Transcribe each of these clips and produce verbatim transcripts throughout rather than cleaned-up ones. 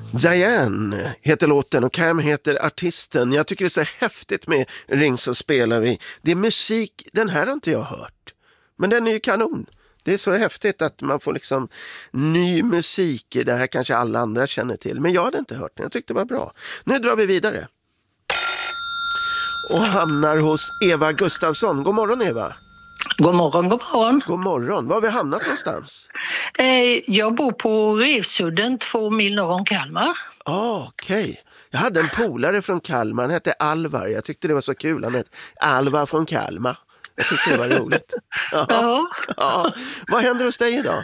Diane heter låten och Cam heter artisten. Jag tycker det är så häftigt med Ring så spelar vi. Det är musik, den här har inte jag hört. Men den är ju kanon. Det är så häftigt att man får liksom ny musik. Det här kanske alla andra känner till. Men jag hade inte hört den, jag tyckte det var bra. Nu drar vi vidare. Och hamnar hos Eva Gustafsson. God morgon Eva. God morgon, god morgon. God morgon. Var har vi hamnat någonstans? Eh, jag bor på Revsudden, två mil norr om Kalmar. Ah, okej. Okay. Jag hade en polare från Kalmar, han hette Alvar. Jag tyckte det var så kul, han hette Alvar från Kalmar. Jag tyckte det var roligt. Ja. Ja. Ja. Vad händer hos dig idag?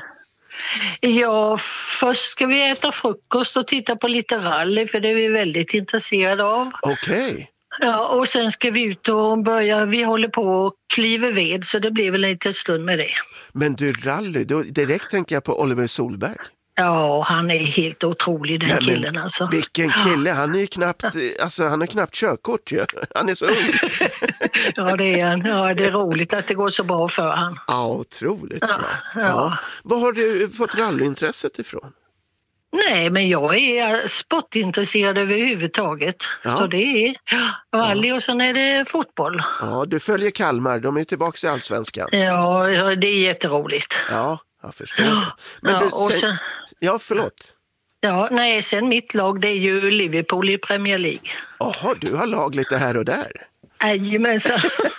Ja, först ska vi äta frukost och titta på lite rally, för det är vi väldigt intresserade av. Okej. Okay. Ja, och sen ska vi ut och börja, vi håller på och kliver ved, så det blir väl en liten stund med det. Men du, rally, då direkt tänker jag på Oliver Solberg. Ja, han är helt otrolig den Nej, killen alltså. Vilken kille, han är ju knappt, alltså han har knappt körkort ju. Han är så ung. Ja, det är han. Ja, det är roligt att det går så bra för han. Ja, otroligt ja, bra. Ja. Ja. Vad har du fått rallyintresset ifrån? Nej, men jag är sportintresserad överhuvudtaget. Ja. Så det är rally och sen är det fotboll. Ja, du följer Kalmar, de är tillbaka i Allsvenskan. Ja, det är jätteroligt. Ja, jag förstår det. Men ja, du, och sen, sen, ja, förlåt. Ja, nej, sen mitt lag det är ju Liverpool i Premier League. Jaha, du har lag lite här och där. Jajamensan.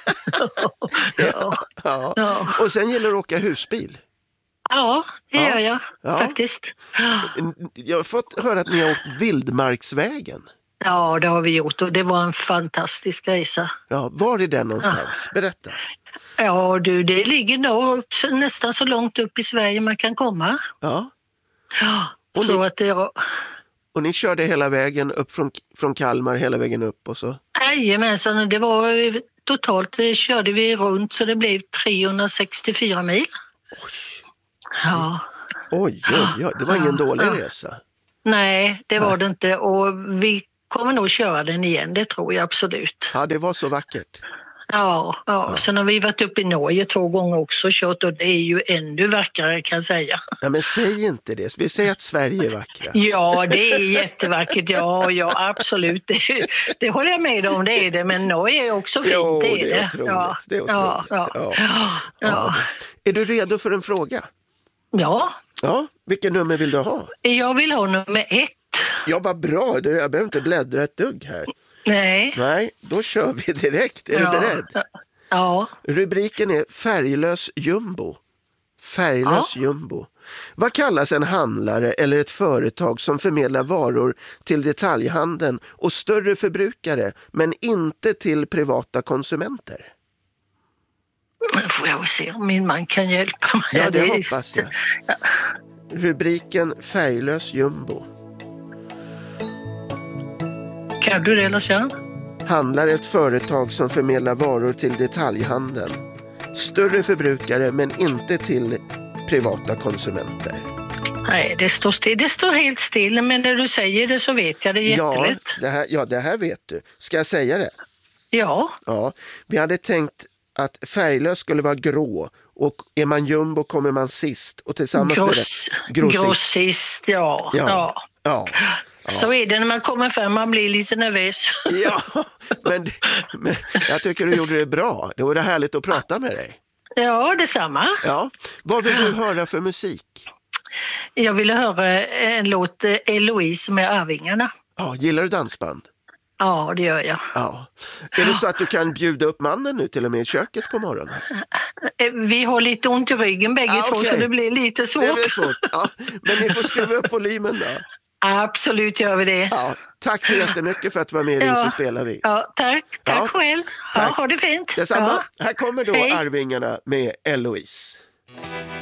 ja, ja. Ja. Och sen gäller det att åka husbil. Ja, det ja. gör jag ja. faktiskt. Jag har fått höra att ni har åkt Vildmarksvägen. Ja, det har vi gjort och det var en fantastisk resa. Ja, var är den någonstans? Berätta. Ja, du, det ligger nog nästan så långt upp i Sverige man kan komma. Ja. Ja, och så ni, att det... Och ni körde hela vägen upp från, från Kalmar, hela vägen upp och så? Jajamensan, det var totalt det körde vi runt så det blev trehundrasextiofyra mil. Oj. Ja. Oj, oj, oj, det var ingen dålig resa. Nej, det var det inte och vi kommer nog köra den igen, det tror jag absolut. Ja, det var så vackert. Ja, ja. ja. Sen har vi varit uppe i Norge två gånger också och kört och det är ju ännu vackrare kan jag säga. Ja, men säg inte det. Vi säger att Sverige är vackra. Ja, det är jättevackert. Ja, ja absolut. Det, det håller jag med om, det är det. Men Norge är också fint, jo, det är det. det är otroligt. Ja, det är otroligt. Ja, ja, ja. Ja. Ja. Är du redo för en fråga? Ja. Ja, vilken nummer vill du ha? Jag vill ha nummer ett. Ja, vad bra. Jag behöver inte bläddra ett dugg här. Nej. Nej, då kör vi direkt. Är ja. du beredd? Ja. Rubriken är Färglös jumbo. Färglös ja. jumbo. Vad kallas en handlare eller ett företag som förmedlar varor till detaljhandeln och större förbrukare men inte till privata konsumenter? Får jag se om min man kan hjälpa mig. Ja, det, det hoppas jag. Ja. Rubriken Färglös jumbo. Kan du det, Lars-Göran? Handlar ett företag som förmedlar varor till detaljhandeln. Större förbrukare men inte till privata konsumenter. Nej, det står still. Det står helt still, men när du säger det så vet jag det jättelätt. Ja, det här, ja, det här vet du. Ska jag säga det? Ja. Ja, vi hade tänkt att färglös skulle vara grå och är man jumbo kommer man sist och tillsammans Gross, med det grossist. Grossist, ja. Ja. ja. ja. Ja. Så är det när man kommer fram, man blir lite nervös. Ja, men, men jag tycker du gjorde det bra. Det var det härligt att prata med dig. Ja, detsamma. Ja. Vad vill du höra för musik? Jag ville höra en låt, Eloise med Arvingarna. Ja, gillar du dansband? Ja, det gör jag. Ja. Är det så att du kan bjuda upp mannen nu till och med i köket på morgonen? Vi har lite ont i ryggen bägge ah, två okay. så det blir lite svårt. Det blir svårt, ja. Men ni får skruva upp volymen då. Absolut gör vi det. Ja, tack så jättemycket för att du var med i ja. Så spelar vi. Ja, tack. Tack ja. själv. Ja, tack. ha det fint. Detsamma. Ja. Här kommer då Hej. Arvingarna med Eloise.